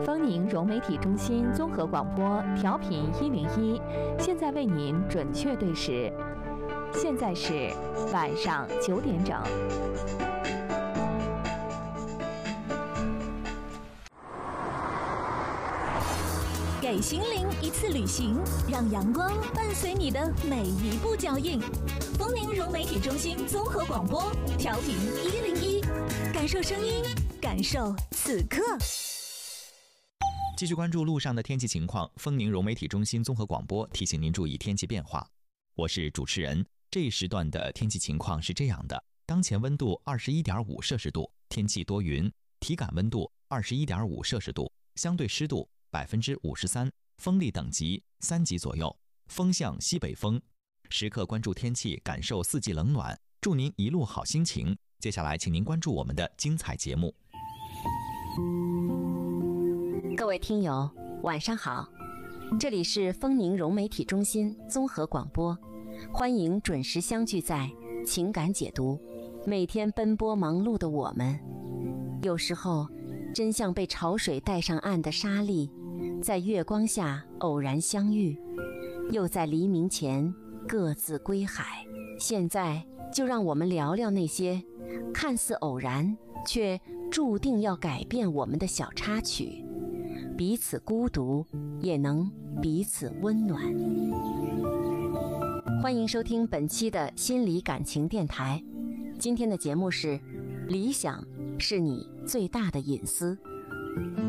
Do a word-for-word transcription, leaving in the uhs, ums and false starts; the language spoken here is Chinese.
丰宁融媒体中心综合广播调频一零一，现在为您准确对时，现在是晚上九点整。 给心灵一次旅行，让阳光伴随你的每一步脚印。丰宁融媒体中心综合广播调频一零一，感受声音，感受此刻。 继续关注路上的天气情况，丰宁融媒体中心综合广播提醒您注意天气变化。我是主持人。这一时段的天气情况是这样的：当前温度二十一点五摄氏度，天气多云，体感温度二十一点五摄氏度，相对湿度百分之五十三，风力等级三级左右，风向西北风。时刻关注天气，感受四季冷暖，祝您一路好心情。接下来，请您关注我们的精彩节目。 各位听友，晚上好，这里是丰宁融媒体中心综合广播，欢迎准时相聚在情感解读。每天奔波忙碌的我们，有时候真像被潮水带上岸的沙粒，在月光下偶然相遇，又在黎明前各自归海。现在就让我们聊聊那些看似偶然却注定要改变我们的小插曲，彼此孤独也能彼此温暖。欢迎收听本期的心理感情电台，今天的节目是理想是你最大的隐私。